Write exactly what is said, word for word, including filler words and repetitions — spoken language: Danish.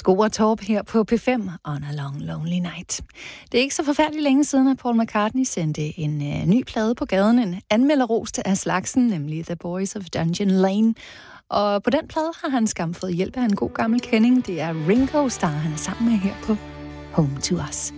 Sko og Torp her på P fem on a long lonely night. Det er ikke så forfærdeligt længe siden, at Paul McCartney sendte en uh, ny plade på gaden, en anmelderrost af slagsen, nemlig The Boys of Dungeon Lane. Og på den plade har han skam fået hjælp af en god gammel kending. Det er Ringo Starr, han er sammen med her på Home to Us.